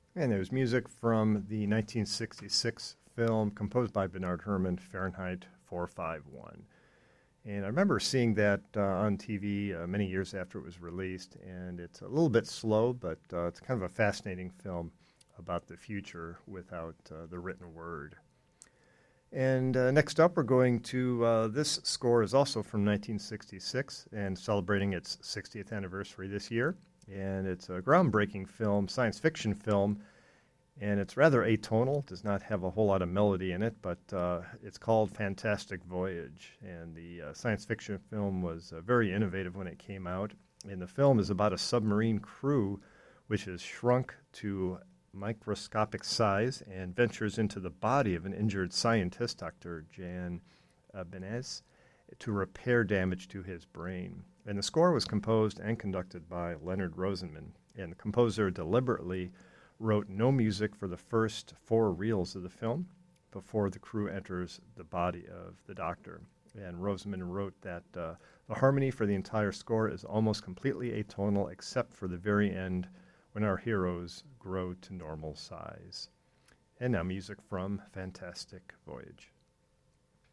And there's music from the 1966 film composed by Bernard Herrmann, Fahrenheit 451. And I remember seeing that on TV many years after it was released, and it's a little bit slow, but it's kind of a fascinating film about the future without the written word. And next up, we're going to, this score is also from 1966 and celebrating its 60th anniversary this year. And it's a groundbreaking film, science fiction film, and it's rather atonal, does not have a whole lot of melody in it, but it's called Fantastic Voyage. And the science fiction film was very innovative when it came out. And the film is about a submarine crew which is shrunk to microscopic size and ventures into the body of an injured scientist, Dr. Jan Benes, to repair damage to his brain. And the score was composed and conducted by Leonard Rosenman. And the composer deliberately wrote no music for the first 4 reels of the film before the crew enters the body of the doctor. And Rosenman wrote that the harmony for the entire score is almost completely atonal except for the very end when our heroes grow to normal size. And now music from Fantastic Voyage.